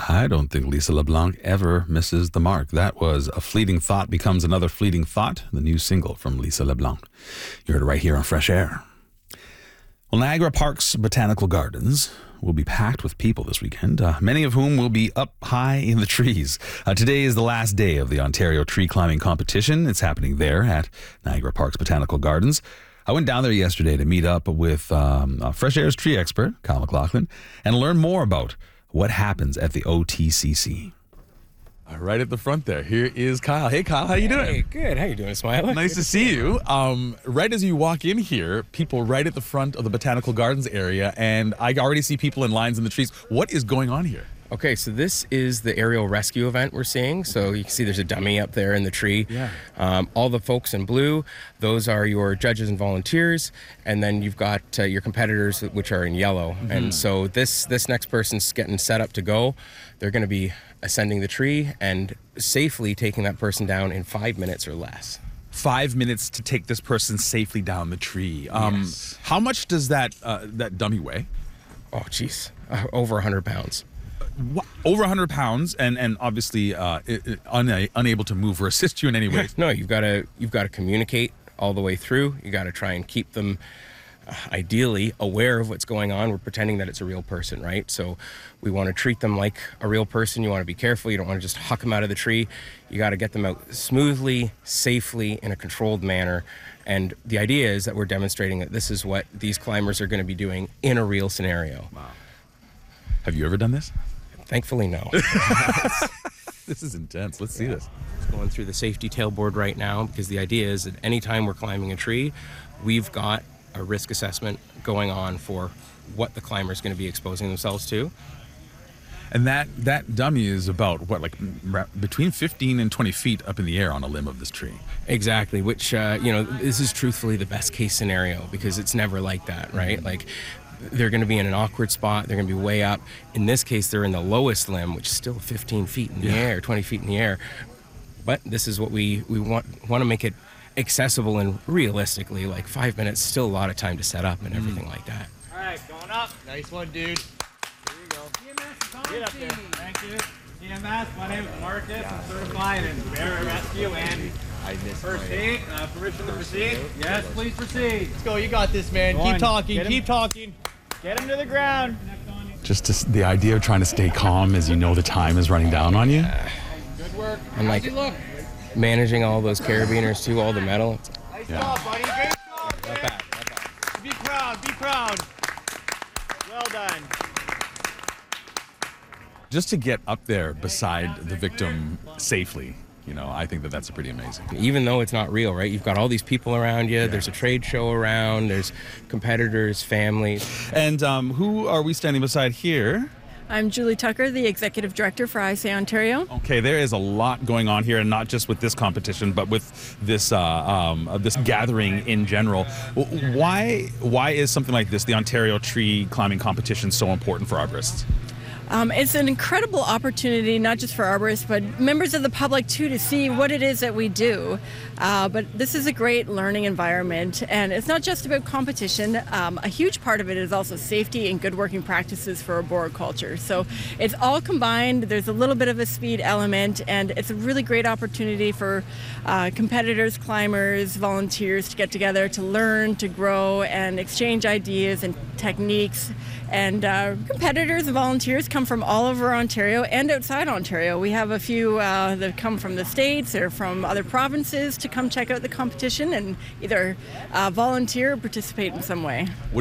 I don't think Lisa LeBlanc ever misses the mark. That was A Fleeting Thought Becomes Another Fleeting Thought, the new single from Lisa LeBlanc. You heard it right here on Fresh Air. Well, Niagara Park's Botanical Gardens will be packed with people this weekend, many of whom will be up high in the trees. Today is the last day of the Ontario Tree Climbing Competition. It's happening there at Niagara Park's Botanical Gardens. I went down there yesterday to meet up with Fresh Air's tree expert, Kyle McLaughlin, and learn more about what happens at the OTCC. Right at the front there, here is Kyle. Hey, Kyle, how you doing? Hey, good. How you doing, Smiley? Nice to see you. Right as you walk in here, people right at the front of the Botanical Gardens area, and I already see people in lines in the trees. What is going on here? Okay, so this is the aerial rescue event we're seeing. So you can see there's a dummy up there in the tree. Yeah. All the folks in blue, those are your judges and volunteers, and then you've got your competitors, which are in yellow. Mm-hmm. And so this next person's getting set up to go. They're going to be ascending the tree and safely taking that person down in 5 minutes or less. 5 minutes to take this person safely down the tree. Yes. How much does that dummy weigh? Oh, geez, over 100 pounds. What? Over 100 pounds, and obviously unable to move or assist you in any way. No, you've got to communicate all the way through. You got to try and keep them ideally aware of what's going on. We're pretending that it's a real person, right? So we want to treat them like a real person. You want to be careful. You don't want to just huck them out of the tree. You got to get them out smoothly, safely, in a controlled manner. And the idea is that we're demonstrating that this is what these climbers are going to be doing in a real scenario. Wow. Have you ever done this? Thankfully, no. This is intense. Let's see this. It's going through the safety tailboard right now because the idea is that anytime we're climbing a tree, we've got a risk assessment going on for what the climber is going to be exposing themselves to. And that dummy is about, what, like between 15 and 20 feet up in the air on a limb of this tree. Exactly, which, this is truthfully the best case scenario because it's never like that, right? Mm-hmm. Like, they're going to be in an awkward spot. They're going to be way up. In this case, they're in the lowest limb, which is still 15 feet in the air, 20 feet in the air. But this is what we want to make it accessible and realistically, like 5 minutes, still a lot of time to set up and everything like that. All right, going up. Nice one, dude. There you go. EMS, get up there. Thank you. EMS, my name is Marcus. I'm certified in bear rescue and first aid. Permission to proceed? Yes, please proceed. Let's go. You got this, man. Keep talking. Keep talking. Get him to the ground. Just the idea of trying to stay calm as you know the time is running down on you. Good work. And like managing all those carabiners too, all the metal. Nice job, buddy. Great job, man. Not bad. Be proud. Be proud. Well done. Just to get up there beside the victim safely, I think that's pretty amazing. Even though it's not real, right? You've got all these people around you. Yeah. There's a trade show around. There's competitors, families. And who are we standing beside here? I'm Julie Tucker, the Executive Director for ISA Ontario. Okay, there is a lot going on here, and not just with this competition, but with this this gathering in general. Why is something like this, the Ontario Tree Climbing Competition, so important for arborists? It's an incredible opportunity, not just for arborists, but members of the public, too, to see what it is that we do. But this is a great learning environment, and it's not just about competition. A huge part of it is also safety and good working practices for arboriculture. So it's all combined. There's a little bit of a speed element, and it's a really great opportunity for competitors, climbers, volunteers to get together, to learn, to grow, and exchange ideas and techniques. And competitors and volunteers come from all over Ontario and outside Ontario. We have a few that come from the States or from other provinces to come check out the competition and either volunteer or participate in some way.